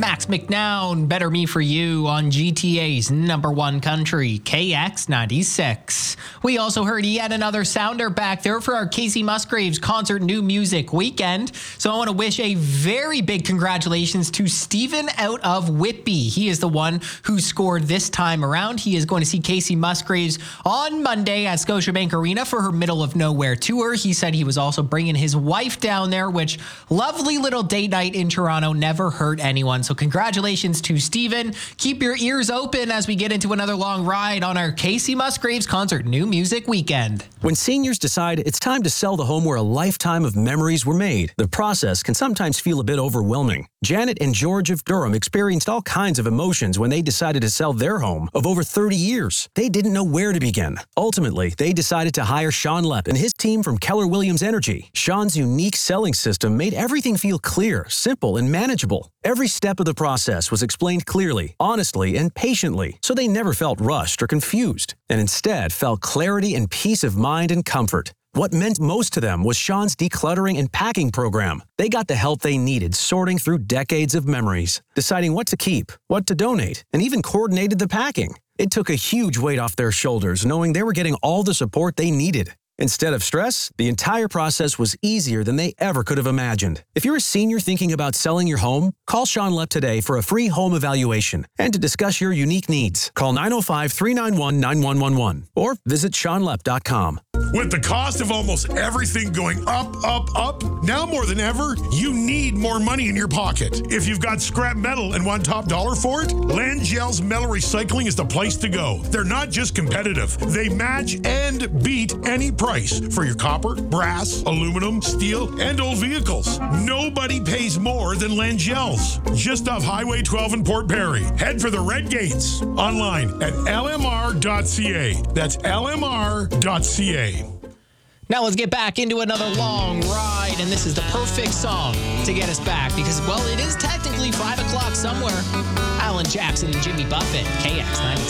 Max McNown, Better Me For You on GTA's #1 country, KX96. We also heard yet another sounder back there for our Casey Musgraves concert new music weekend. So I want to wish a very big congratulations to Stephen out of Whitby. He is the one who scored this time around. He is going to see Casey Musgraves on Monday at Scotiabank Arena for her Middle of Nowhere tour. He said he was also bringing his wife down there, which lovely little date night in Toronto never hurt anyone. So congratulations to Stephen. Keep your ears open as we get into another long ride on our Casey Musgraves concert new music weekend. When seniors decide it's time to sell the home where a lifetime of memories were made, the process can sometimes feel a bit overwhelming. Janet and George of Durham experienced all kinds of emotions when they decided to sell their home of over 30 years. They didn't know where to begin. Ultimately, they decided to hire Sean Lepp and his team from Keller Williams Energy. Sean's unique selling system made everything feel clear, simple, and manageable. Every step of the process was explained clearly, honestly, and patiently, so they never felt rushed or confused, and instead felt clarity and peace of mind and comfort. What meant most to them was Sean's decluttering and packing program. They got the help they needed sorting through decades of memories, deciding what to keep, what to donate, and even coordinated the packing. It took a huge weight off their shoulders knowing they were getting all the support they needed. Instead of stress, the entire process was easier than they ever could have imagined. If you're a senior thinking about selling your home, call Sean Lepp today for a free home evaluation and to discuss your unique needs. Call 905-391-9111 or visit SeanLepp.com. With the cost of almost everything going up, now more than ever, you need more money in your pocket. If you've got scrap metal and want top dollar for it, Langell's Metal Recycling is the place to go. They're not just competitive. They match and beat any price for your copper, brass, aluminum, steel, and old vehicles. Nobody pays more than Langell's. Just off Highway 12 in Port Perry. Head for the Red Gates. Online at lmr.ca. That's lmr.ca. Now let's get back into another long ride, and this is the perfect song to get us back because, well, it is technically 5 o'clock somewhere. Alan Jackson and Jimmy Buffett, KX96.